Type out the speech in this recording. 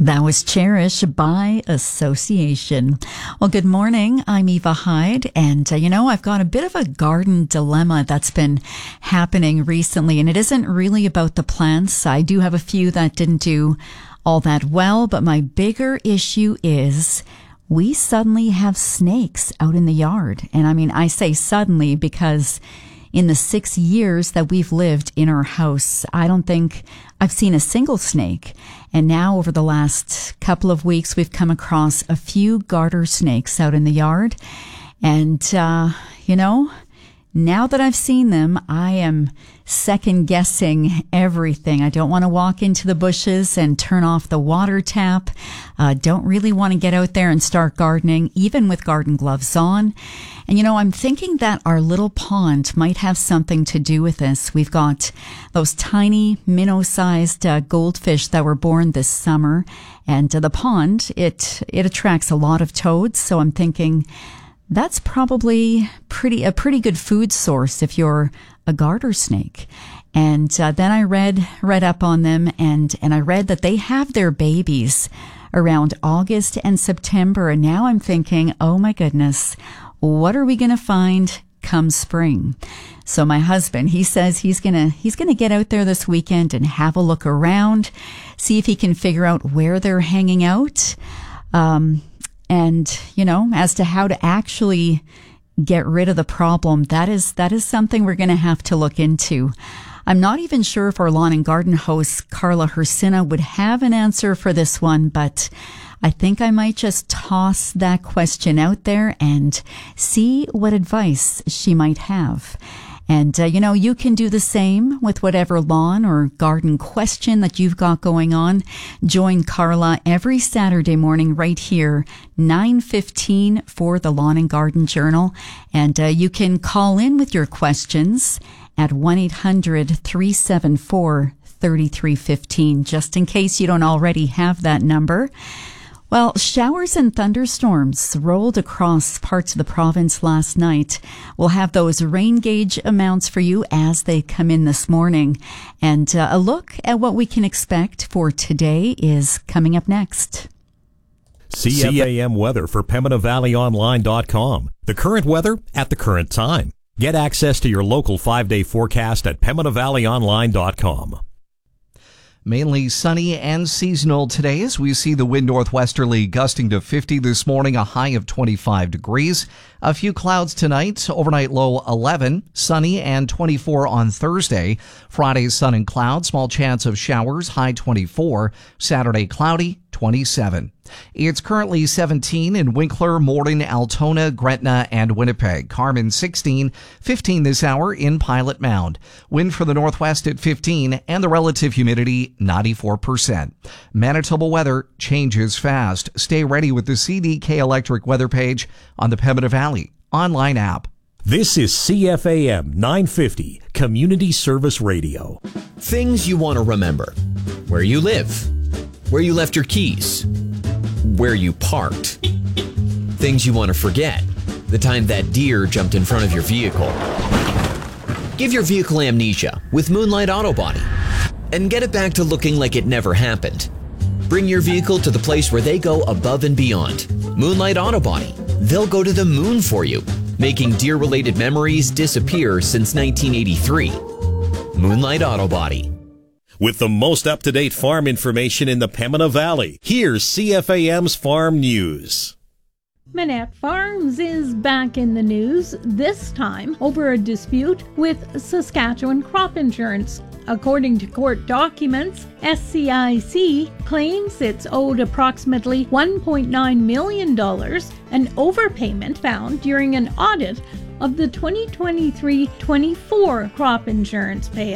That was Cherish by Association. Well, good morning. I'm Eva Hyde, and I've got a bit of a garden dilemma that's been happening recently, and it isn't really about the plants. I do have a few that didn't do all that well, but my bigger issue is we suddenly have snakes out in the yard. And I say suddenly because in the 6 years that we've lived in our house, I don't think I've seen a single snake. And now over the last couple of weeks, we've come across a few garter snakes out in the yard. And, now that I've seen them, I am second guessing everything. I don't want to walk into the bushes and turn off the water tap. Don't really want to get out there and start gardening, even with garden gloves on. And, I'm thinking that our little pond might have something to do with this. We've got those tiny minnow-sized goldfish that were born this summer. And the pond, it attracts a lot of toads. So I'm thinking that's probably a pretty good food source if you're a garter snake. And then I read up on them, and I read that they have their babies around August and September. And now I'm thinking, oh my goodness, what are we going to find come spring? So my husband, he says he's going to get out there this weekend and have a look around, see if he can figure out where they're hanging out. And, as to how to actually get rid of the problem, that is something we're going to have to look into. I'm not even sure if our lawn and garden host, Carla Hersina, would have an answer for this one, but I think I might just toss that question out there and see what advice she might have. And, you can do the same with whatever lawn or garden question that you've got going on. Join Carla every Saturday morning right here, 9:15 for the Lawn and Garden Journal. And you can call in with your questions at 1-800-374-3315, just in case you don't already have that number. Well, showers and thunderstorms rolled across parts of the province last night. We'll have those rain gauge amounts for you as they come in this morning. And a look at what we can expect for today is coming up next. CFAM weather for PembinaValleyOnline.com. The current weather at the current time. Get access to your local 5-day forecast at PembinaValleyOnline.com. Mainly sunny and seasonal today as we see the wind northwesterly gusting to 50 this morning, a high of 25 degrees. A few clouds tonight, overnight low 11, sunny and 24 on Thursday. Friday, sun and clouds, small chance of showers, high 24. Saturday, cloudy, 27. It's currently 17 in Winkler, Morden, Altona, Gretna, and Winnipeg. Carmen 16, 15 this hour in Pilot Mound. Wind from the northwest at 15 and the relative humidity 94%. Manitoba weather changes fast. Stay ready with the CDK Electric weather page on the Pembina Valley online app. This is CFAM 950 Community Service Radio. Things you want to remember. Where you live. Where you left your keys. Where you parked. Things you want to forget. The time that deer jumped in front of your vehicle. Give your vehicle amnesia with Moonlight Auto Body and get it back to looking like it never happened. Bring your vehicle to the place where they go above and beyond. Moonlight Auto Body. They'll go to the moon for you, making deer-related memories disappear since 1983. Moonlight Auto Body. With the most up-to-date farm information in the Pembina Valley, here's CFAM's Farm News. Manette Farms is back in the news, this time over a dispute with Saskatchewan Crop Insurance. According to court documents, SCIC claims it's owed approximately $1.9 million, an overpayment found during an audit of the 2023-24 crop insurance payout.